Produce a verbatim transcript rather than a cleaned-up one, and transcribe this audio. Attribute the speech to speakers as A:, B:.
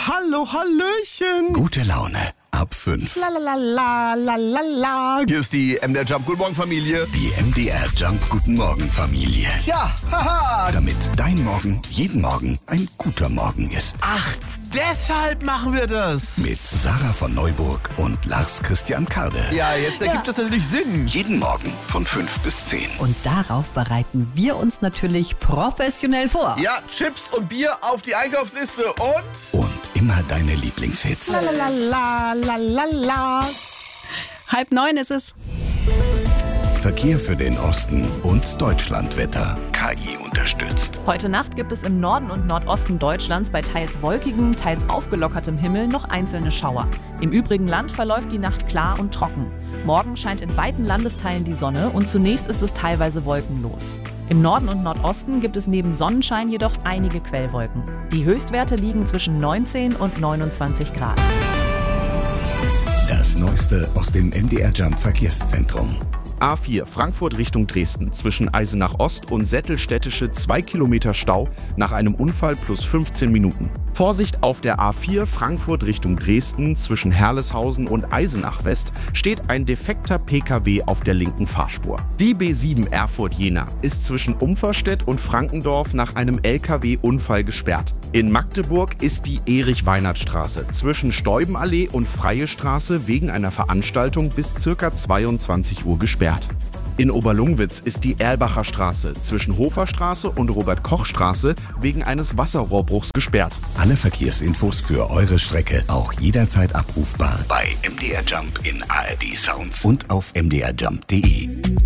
A: Hallo, hallöchen.
B: Gute Laune ab fünf.
A: La la la la la la la. Hier ist die M D R Jump Guten Morgen Familie.
B: Die M D R Jump Guten Morgen Familie.
A: Ja, haha.
B: Damit dein Morgen jeden Morgen ein guter Morgen ist.
A: Ach, deshalb machen wir das.
B: Mit Sarah von Neuburg und Lars Christian Karde.
A: Ja, jetzt ergibt
C: Ja.
A: das natürlich Sinn.
B: Jeden Morgen von fünf bis zehn.
C: Und darauf bereiten wir uns natürlich professionell vor.
A: Ja, Chips und Bier auf die Einkaufsliste und...
B: Und immer deine Lieblingshits.
A: La la la la la la.
D: Halb neun ist es.
B: Verkehr für den Osten und Deutschlandwetter. K I unterstützt.
E: Heute Nacht gibt es im Norden und Nordosten Deutschlands bei teils wolkigem, teils aufgelockertem Himmel noch einzelne Schauer. Im übrigen Land verläuft die Nacht klar und trocken. Morgen scheint in weiten Landesteilen die Sonne und zunächst ist es teilweise wolkenlos. Im Norden und Nordosten gibt es neben Sonnenschein jedoch einige Quellwolken. Die Höchstwerte liegen zwischen neunzehn und neunundzwanzig Grad.
B: Das Neueste aus dem M D R Jump Verkehrszentrum.
F: A vier Frankfurt Richtung Dresden zwischen Eisenach Ost und Sättelstädtische zwei Kilometer Stau nach einem Unfall plus fünfzehn Minuten. Vorsicht auf der A vier Frankfurt Richtung Dresden zwischen Herleshausen und Eisenach West steht ein defekter P K W auf der linken Fahrspur. Die B sieben Erfurt-Jena ist zwischen Umferstedt und Frankendorf nach einem L K W-Unfall gesperrt. In Magdeburg ist die Erich-Weinert-Straße zwischen Steubenallee und Freie Straße wegen einer Veranstaltung bis ca. zweiundzwanzig Uhr gesperrt. In Oberlungwitz ist die Erlbacher Straße zwischen Hoferstraße und Robert-Koch-Straße wegen eines Wasserrohrbruchs gesperrt.
B: Alle Verkehrsinfos für eure Strecke auch jederzeit abrufbar bei M D R Jump in A R D Sounds und auf m d r jump punkt d e.